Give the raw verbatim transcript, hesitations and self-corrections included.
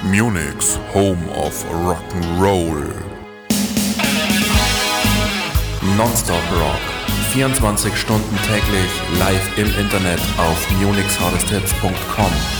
Munich's home of Rock'n'Roll. Nonstop Rock. vierundzwanzig Stunden täglich live im Internet auf munichs hardest hits punkt com.